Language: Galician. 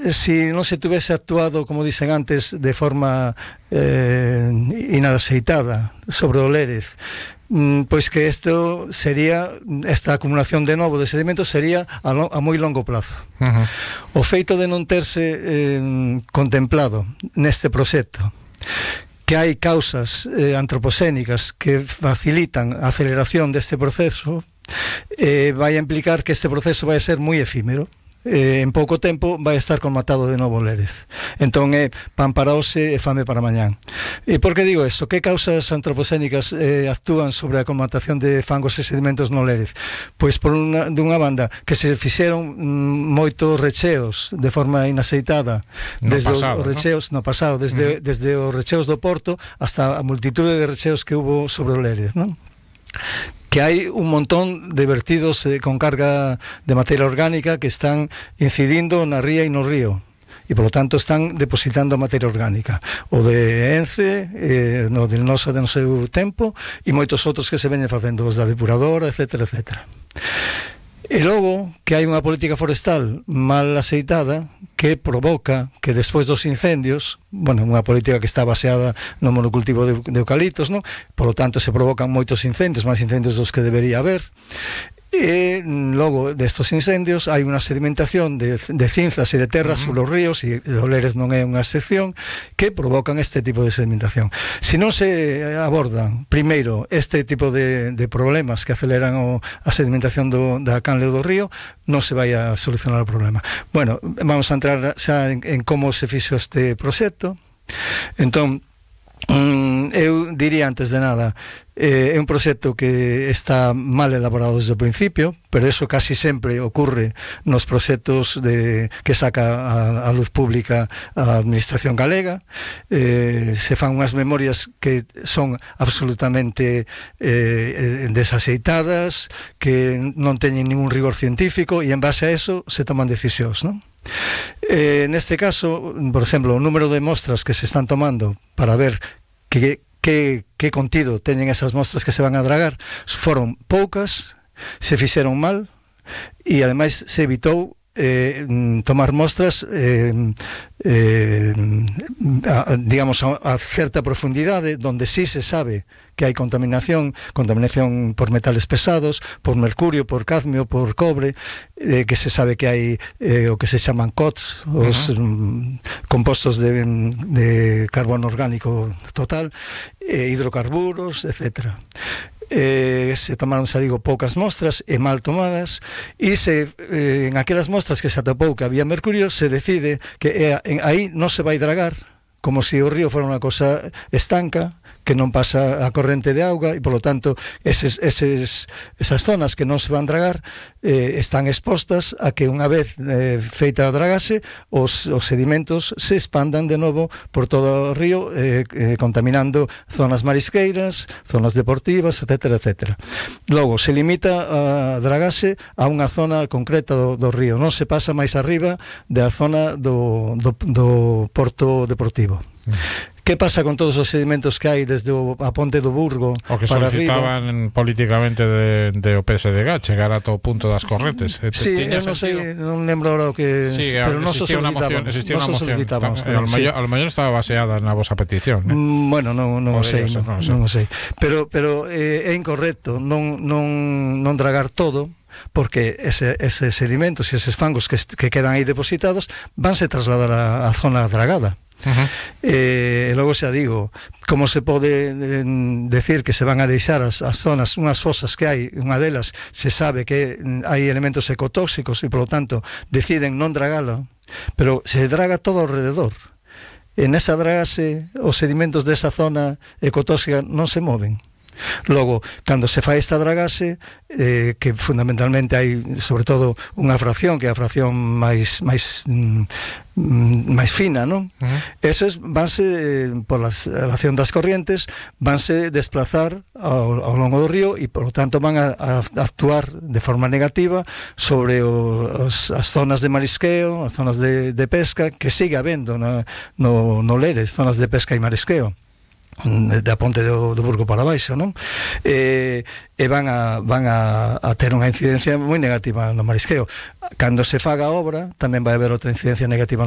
si non se tuvese actuado, como dicen antes, de forma inadaceitada sobre o Lérez, pois que esta acumulación de novo de sedimentos sería a moi longo plazo. O feito de non terse contemplado neste proxecto que hai causas antropocénicas que facilitan a aceleración deste proceso, vai a implicar que este proceso vai a ser moi efímero. En pouco tempo vai estar colmatado de novo Lérez. Entón é pan para hoxe e fame para mañán. E por que digo isto? Que causas antropocénicas actúan sobre a colmatación de fangos e sedimentos no Lérez? Pois por dunha banda que se fixeron moitos recheos de forma inaceitada desde os recheos no pasado, desde os recheos do Porto hasta a multitude de recheos que hubo sobre o Lérez, non? Que hai un montón de vertidos con carga de materia orgánica que están incidindo na ría e no río e polo tanto están depositando materia orgánica, o de Ence, no del Nosa de no seu tempo e moitos outros que se veñen facendo, os da depuradora, etcétera, etcétera. E logo que hai unha política forestal mal aceitada que provoca que despois dos incendios, unha política que está baseada no monocultivo de eucaliptos, non? Por lo tanto se provocan moitos incendios, máis incendios dos que debería haber. E logo destos incendios hai unha sedimentación de cinzas e de terras sobre os ríos, e o Lérez non é unha excepción, que provocan este tipo de sedimentación. Se non se abordan primeiro este tipo de problemas que aceleran a sedimentación da canle do río, non se vai a solucionar o problema. Bueno, vamos a entrar xa en como se fixo este proxecto. Entón, eu diría antes de nada, é un proxecto que está mal elaborado desde o principio, pero eso casi sempre ocurre nos proxectos que saca a luz pública a administración galega. Se fan unhas memorias que son absolutamente desaxeitadas, que non teñen ningún rigor científico, e en base a eso se toman decisións, non? Neste caso, por exemplo, o número de mostras que se están tomando para ver que contido teñen esas mostras que se van a dragar foron poucas, se fixeron mal e ademais se evitou tomar mostras digamos a certa profundidade donde sí se sabe que hai contaminación por metales pesados, por mercurio, por cadmio, por cobre, que se sabe que hai o que se chaman COTS, os compostos de carbono orgánico total, hidrocarburos, etcétera. Se tomaron, xa digo, poucas mostras e mal tomadas, e en aquelas mostras que se atopou que había mercurio, se decide que aí non se vai dragar, como se o río fora unha cosa estanca que non pasa a corrente de auga, e polo tanto esas zonas que non se van dragar están expostas a que unha vez feita a dragase os sedimentos se expandan de novo por todo o río, contaminando zonas marisqueiras, zonas deportivas, etcétera, etcétera. Logo, se limita a dragase a unha zona concreta do río, non se pasa máis arriba da zona do porto deportivo. Que pasa con todos os sedimentos que hai desde a ponte do Burgo o que para solicitaban políticamente de o PSDG chegar a todo punto das correntes? Sí, eu non sei, non lembro ahora o que sí, pero non existía una moción, a lo mellor estaba baseada na vosa petición, ¿eh? Bueno, non o sei, pero é incorrecto non dragar todo, porque eses sedimentos e eses fangos que quedan aí depositados vanse trasladar a zona dragada. Logo xa digo, como se pode decir que se van a deixar as zonas, unhas fosas que hai, unha delas se sabe que hai elementos ecotóxicos e polo tanto deciden non dragalo, pero se draga todo ao rededor. En esa dragase os sedimentos desa zona ecotóxica non se moven. Logo, cando se fai esta dragase, que fundamentalmente hai sobre todo unha fracción que é a fracción máis fina, non? Eses vanse por a acción das corrientes vanse desplazar ao longo do río e por lo tanto van a actuar de forma negativa sobre as zonas de marisqueo, as zonas de pesca que sigue habendo no Lérez, zonas de pesca e marisqueo da ponte do Burgo para baixo, non? E van a ter unha incidencia moi negativa no marisqueo. Cando se faga a obra tamén vai haber outra incidencia negativa